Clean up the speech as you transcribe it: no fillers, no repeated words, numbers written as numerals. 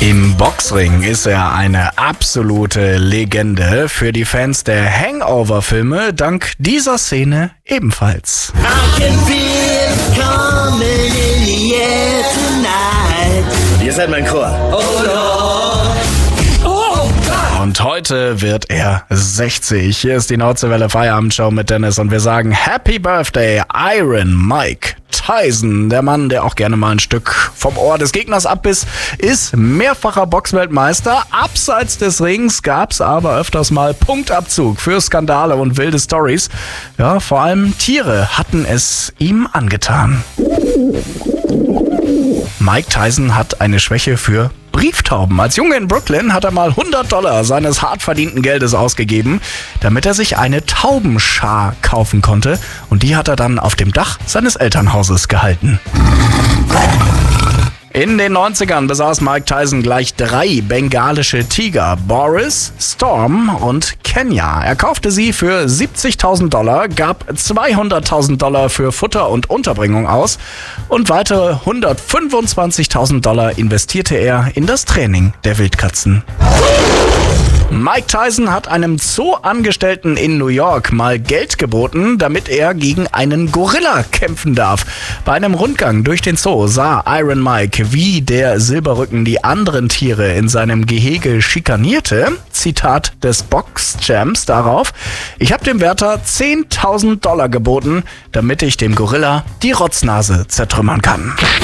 Im Boxring ist er eine absolute Legende. Für die Fans der Hangover-Filme dank dieser Szene ebenfalls. I can feel it coming in the air tonight. Ihr seid mein Chor. Und heute wird er 60. Hier ist die Nordseewelle Feierabendshow mit Dennis und wir sagen Happy Birthday, Iron Mike Tyson. Der Mann, der auch gerne mal ein Stück vom Ohr des Gegners abbiss, ist mehrfacher Boxweltmeister. Abseits des Rings gab's aber öfters mal Punktabzug für Skandale und wilde Stories. Ja, vor allem Tiere hatten es ihm angetan. Mike Tyson hat eine Schwäche für Brieftauben. Als Junge in Brooklyn hat er mal $100 seines hart verdienten Geldes ausgegeben, damit er sich eine Taubenschar kaufen konnte. Und die hat er dann auf dem Dach seines Elternhauses gehalten. In den 90ern besaß Mike Tyson gleich 3 bengalische Tiger, Boris, Storm und Kenya. Er kaufte sie für $70.000, gab $200.000 für Futter und Unterbringung aus und weitere $125.000 investierte er in das Training der Wildkatzen. Mike Tyson hat einem Zoo-Angestellten in New York mal Geld geboten, damit er gegen einen Gorilla kämpfen darf. Bei einem Rundgang durch den Zoo sah Iron Mike, wie der Silberrücken die anderen Tiere in seinem Gehege schikanierte. Zitat des Box-Champs darauf: Ich habe dem Wärter $10.000 geboten, damit ich dem Gorilla die Rotznase zertrümmern kann.